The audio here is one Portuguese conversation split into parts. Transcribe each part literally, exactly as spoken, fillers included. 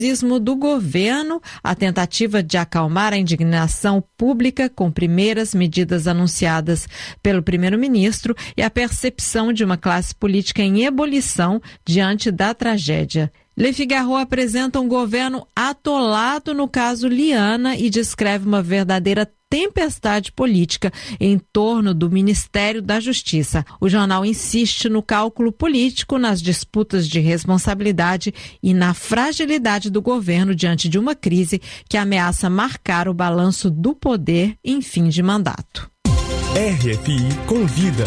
do governo, a tentativa de acalmar a indignação pública com primeiras medidas anunciadas pelo primeiro-ministro e a percepção de uma classe política em ebulição diante da tragédia. Le Figaro apresenta um governo atolado no caso Liana e descreve uma verdadeira tempestade política em torno do Ministério da Justiça. O jornal insiste no cálculo político, nas disputas de responsabilidade e na fragilidade do governo diante de uma crise que ameaça marcar o balanço do poder em fim de mandato. R F I Convida.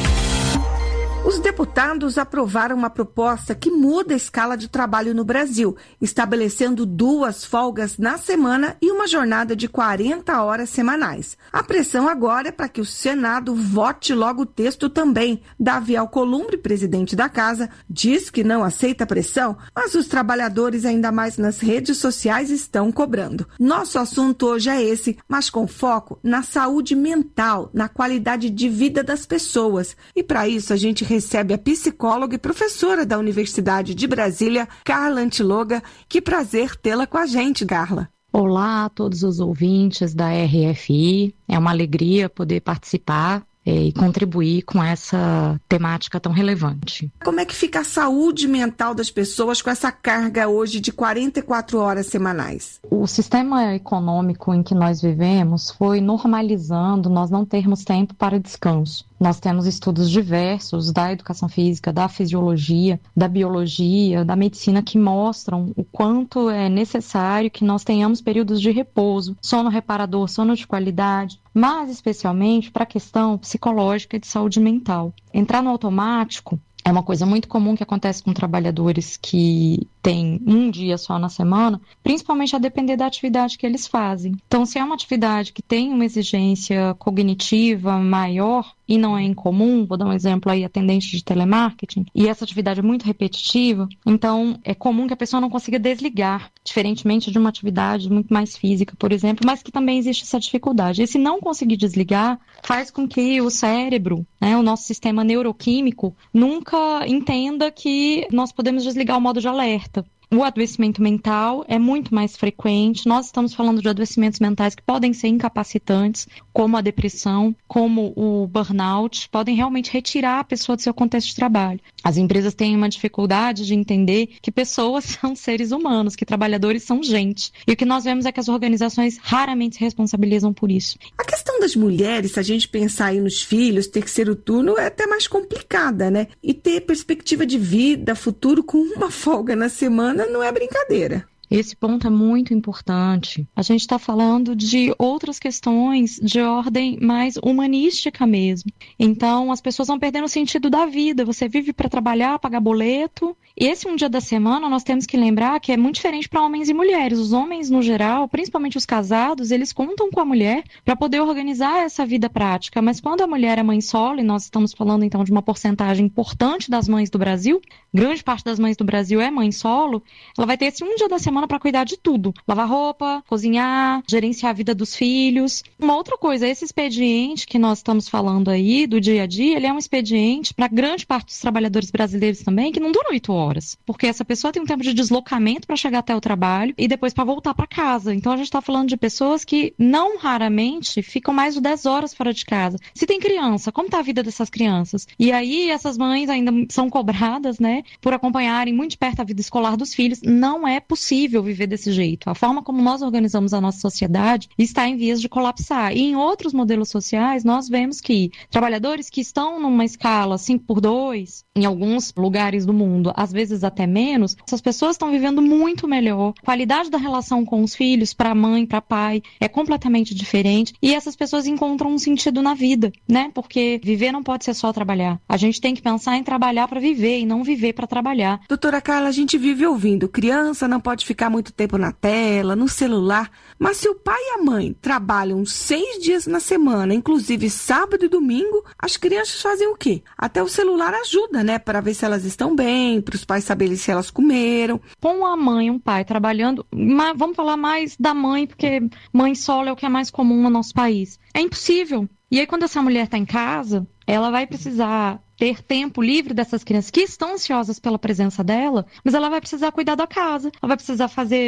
Os deputados aprovaram uma proposta que muda a escala de trabalho no Brasil, estabelecendo duas folgas na semana e uma jornada de quarenta horas semanais. A pressão agora é para que o Senado vote logo o texto também. Davi Alcolumbre, presidente da casa, diz que não aceita pressão, mas os trabalhadores, ainda mais nas redes sociais, estão cobrando. Nosso assunto hoje é esse, mas com foco na saúde mental, na qualidade de vida das pessoas. E para isso a gente recebe a psicóloga e professora da Universidade de Brasília, Carla Antiloga. Que prazer tê-la com a gente, Carla. Olá a todos os ouvintes da R F I. É uma alegria poder participar é, e contribuir com essa temática tão relevante. Como é que fica a saúde mental das pessoas com essa carga hoje de quarenta e quatro horas semanais? O sistema econômico em que nós vivemos foi normalizando nós não termos tempo para descanso. Nós temos estudos diversos da educação física, da fisiologia, da biologia, da medicina que mostram o quanto é necessário que nós tenhamos períodos de repouso, sono reparador, sono de qualidade, mas especialmente para a questão psicológica e de saúde mental. Entrar no automático é uma coisa muito comum que acontece com trabalhadores que têm um dia só na semana, principalmente a depender da atividade que eles fazem. Então, se é uma atividade que tem uma exigência cognitiva maior e não é incomum, vou dar um exemplo aí, atendente de telemarketing, e essa atividade é muito repetitiva, então é comum que a pessoa não consiga desligar, diferentemente de uma atividade muito mais física, por exemplo, mas que também existe essa dificuldade. E se não conseguir desligar, faz com que o cérebro, né, o nosso sistema neuroquímico, nunca entenda que nós podemos desligar o modo de alerta. O adoecimento mental é muito mais frequente. Nós estamos falando de adoecimentos mentais que podem ser incapacitantes, como a depressão, como o burnout, podem realmente retirar a pessoa do seu contexto de trabalho. As empresas têm uma dificuldade de entender que pessoas são seres humanos, que trabalhadores são gente. E o que nós vemos é que as organizações raramente se responsabilizam por isso. A questão das mulheres, se a gente pensar aí nos filhos, terceiro turno, é até mais complicada, né? E ter perspectiva de vida, futuro com uma folga na semana não é brincadeira. Esse ponto é muito importante. A gente está falando de outras questões de ordem mais humanística mesmo. Então, as pessoas vão perdendo o sentido da vida. Você vive para trabalhar, pagar boleto. E esse um dia da semana, nós temos que lembrar que é muito diferente para homens e mulheres. Os homens, no geral, principalmente os casados, eles contam com a mulher para poder organizar essa vida prática. Mas quando a mulher é mãe solo, e nós estamos falando então de uma porcentagem importante das mães do Brasil, grande parte das mães do Brasil é mãe solo, ela vai ter esse um dia da semana para cuidar de tudo. Lavar roupa, cozinhar, gerenciar a vida dos filhos. Uma outra coisa, esse expediente que nós estamos falando aí, do dia a dia, ele é um expediente para grande parte dos trabalhadores brasileiros também, que não dura oito horas. Porque essa pessoa tem um tempo de deslocamento para chegar até o trabalho e depois para voltar para casa. Então a gente está falando de pessoas que não raramente ficam mais de dez horas fora de casa. Se tem criança, como está a vida dessas crianças? E aí essas mães ainda são cobradas, né, por acompanharem muito de perto a vida escolar dos filhos. Não é possível viver desse jeito. A forma como nós organizamos a nossa sociedade está em vias de colapsar. E em outros modelos sociais, nós vemos que trabalhadores que estão numa escala cinco por dois, em alguns lugares do mundo, às vezes até menos, essas pessoas estão vivendo muito melhor. A qualidade da relação com os filhos, para mãe, para pai, é completamente diferente. E essas pessoas encontram um sentido na vida, né? Porque viver não pode ser só trabalhar. A gente tem que pensar em trabalhar para viver e não viver para trabalhar. Doutora Carla, a gente vive ouvindo, criança não pode ficar muito tempo na tela, no celular, mas se o pai e a mãe trabalham seis dias na semana, inclusive sábado e domingo, as crianças fazem o quê? Até o celular ajuda, né, para ver se elas estão bem, para os pais saberem se elas comeram. Com a mãe e um pai trabalhando, mas vamos falar mais da mãe, porque mãe solo é o que é mais comum no nosso país. É impossível. E aí quando essa mulher está em casa, ela vai precisar ter tempo livre dessas crianças que estão ansiosas pela presença dela, mas ela vai precisar cuidar da casa, ela vai precisar fazer